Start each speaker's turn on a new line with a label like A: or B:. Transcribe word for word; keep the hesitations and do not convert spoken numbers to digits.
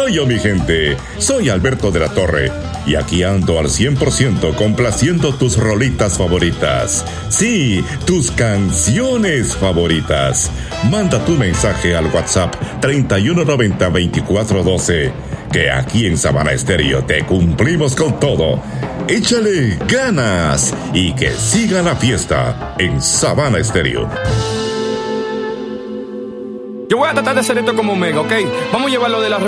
A: yo, mi gente. Soy Alberto de la Torre y aquí ando al cien por ciento complaciendo tus rolitas favoritas. Sí, tus canciones favoritas. Manda tu mensaje al WhatsApp treinta y uno noventa veinticuatro doce, que aquí en Sabana Estéreo te cumplimos con todo. Échale ganas y que siga la fiesta en Sabana Estéreo.
B: Yo voy a tratar de hacer esto como Omega, ¿ok? Vamos a llevarlo de la